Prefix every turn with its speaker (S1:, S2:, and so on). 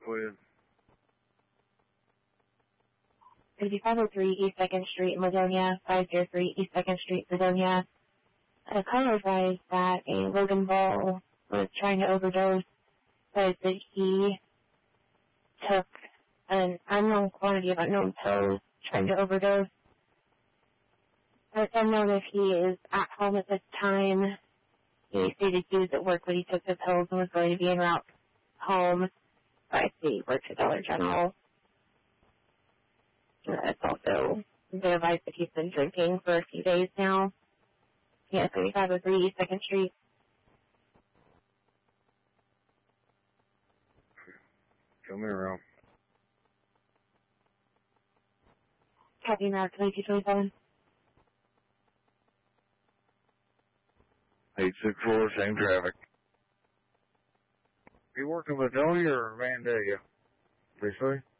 S1: Go ahead.
S2: 5503 East 2nd Street, Ladonia, 503 East 2nd Street, Ladonia. A caller advised that a Logan Bull was trying to overdose, but that he took an unknown quantity of unknown pills trying to overdose. It's unknown if he is at home at this time. He stated he was at work when he took the pills and was going to be en route home. But I see he works at Dollar General. It's also been advised that he's been drinking for a few days now. Yeah, 3503 East 2nd Street.
S1: Show me around.
S2: Copy now, 2227.
S1: 864, same traffic. You working with Vandalia or Vandalia? Briefly?